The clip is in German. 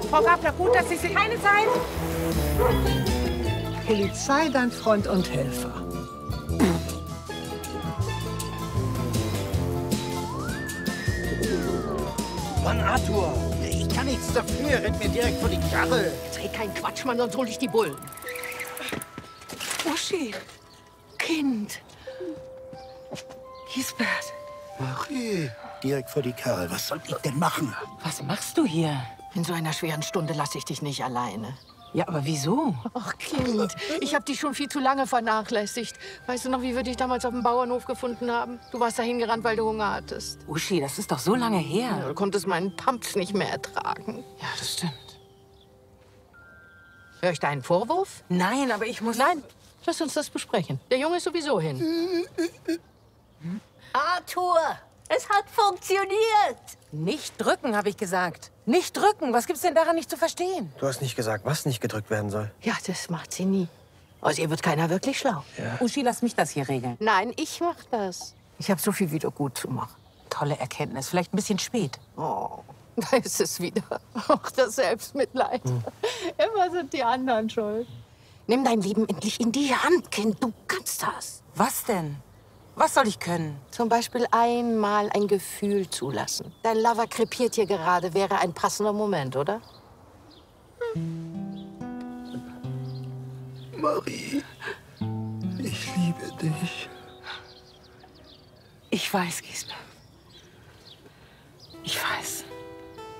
Frau Gabler, gut, dass Sie... Keine Zeit! Polizei, dein Freund und Helfer. Mann, Arthur, ich kann nichts dafür. Rennt mir direkt vor die Karre. Dreh keinen Quatsch, Mann, sonst hol ich die Bullen. Uschi, Kind. Gisbert. Marie, direkt vor die Karre. Was soll ich denn machen? Was machst du hier? In so einer schweren Stunde lasse ich dich nicht alleine. Ja, aber wieso? Ach, Kind, ich habe dich schon viel zu lange vernachlässigt. Weißt du noch, wie wir dich damals auf dem Bauernhof gefunden haben? Du warst dahin gerannt, weil du Hunger hattest. Uschi, das ist doch so lange her. Du konntest meinen Pumps nicht mehr ertragen. Ja, das stimmt. Hör ich deinen Vorwurf? Nein, aber ich muss... Nein, lass uns das besprechen. Der Junge ist sowieso hin. Arthur, es hat funktioniert. Nicht drücken, habe ich gesagt. Nicht drücken. Was gibt's denn daran nicht zu verstehen? Du hast nicht gesagt, was nicht gedrückt werden soll. Ja, das macht sie nie. Aus ihr wird keiner wirklich schlau. Uschi, lass mich das hier regeln. Nein, ich mach das. Ich habe so viel wieder gut zu machen. Tolle Erkenntnis. Vielleicht ein bisschen spät. Oh, da ist es wieder. Ach, das Selbstmitleid. Immer sind die anderen schuld. Nimm dein Leben endlich in die Hand, Kind. Du kannst das. Was denn? Was soll ich können? Zum Beispiel einmal ein Gefühl zulassen. Dein Lover krepiert hier gerade. Wäre ein passender Moment, oder? Marie, ich liebe dich. Ich weiß, Gisbert.